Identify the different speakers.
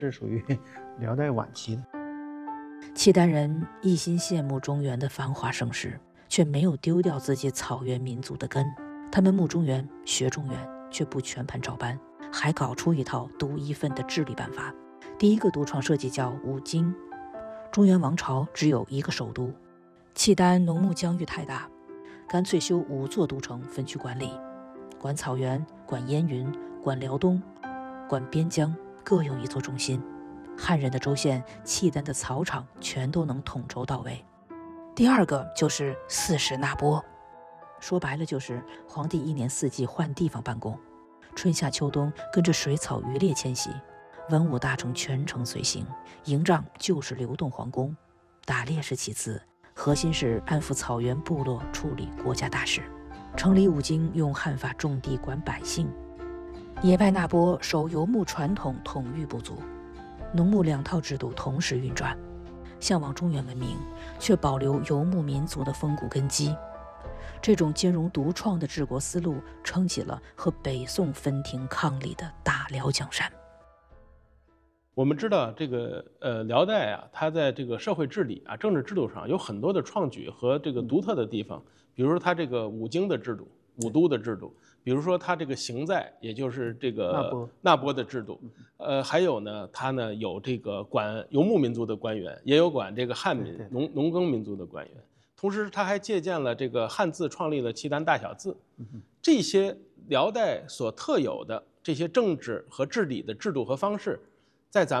Speaker 1: 是属于辽代晚期的。
Speaker 2: 契丹人一心羡慕中原的繁华盛世，却没有丢掉自己草原民族的根。他们慕中原，学中原，却不全盘照搬，还搞出一套独一份的治理办法。第一个独创设计叫五京。中原王朝只有一个首都，契丹农牧疆域太大，干脆修5座都城分区管理，管草原，管燕云，管辽东，管边疆，各有一座中心。汉人的州县，契丹的草场，全都能统筹到位。第二个就是4时纳波，说白了就是皇帝1年4季换地方办公，春夏秋冬跟着水草渔猎迁徙，文武大臣全程随行，营帐就是流动皇宫，打猎是其次，核心是安抚草原部落，处理国家大事。城里5京用汉法种地管百姓，野外纳波守游牧传统，统御部族，农牧2套制度同时运转，向往中原文明，却保留游牧民族的风骨根基。这种兼容独创的治国思路，撑起了和北宋分庭抗礼的大辽江山。
Speaker 3: 我们知道这个辽代啊，它在这个社会治理啊、政治制度上有很多的创举和这个独特的地方，比如说它这个5京的制度、5都的制度，比如说它这个行在，也就是这个纳波的制度，还有呢，它呢有这个管游牧民族的官员，也有管这个汉民农耕民族的官员，同时它还借鉴了这个汉字，创立了契丹大小字，这些辽代所特有的这些政治和治理的制度和方式，在咱们